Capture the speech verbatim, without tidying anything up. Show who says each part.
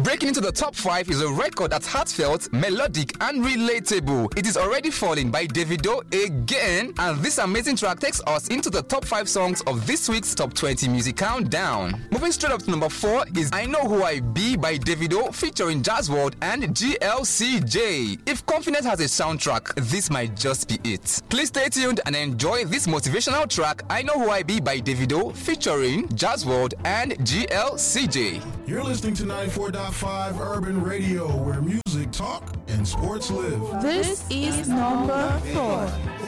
Speaker 1: Breaking into the top five is a record that's heartfelt, melodic, and relatable. It is Already Falling by Davido again, and this amazing track takes us into the top five songs of this week's Top twenty Music Countdown. Moving straight up to number four is I Know Who I Be by Davido featuring Jazz World and G L C J. If confidence has a soundtrack, this might just be it. Please stay tuned and enjoy this motivational track I Know Who I Be by Davido featuring Jazz World and G L C J.
Speaker 2: You're listening to ninety-four point five Urban Radio, where music talk and sports live.
Speaker 3: This is number four.